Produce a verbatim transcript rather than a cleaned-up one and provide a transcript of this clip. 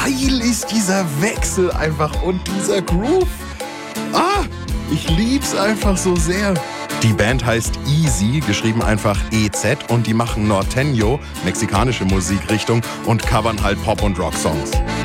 geil ist dieser Wechsel einfach und dieser Groove. Ah, ich lieb's einfach so sehr. Die Band heißt Easy, geschrieben einfach E Z, und die machen Norteño, mexikanische Musikrichtung, und covern halt Pop- und Rock-Songs.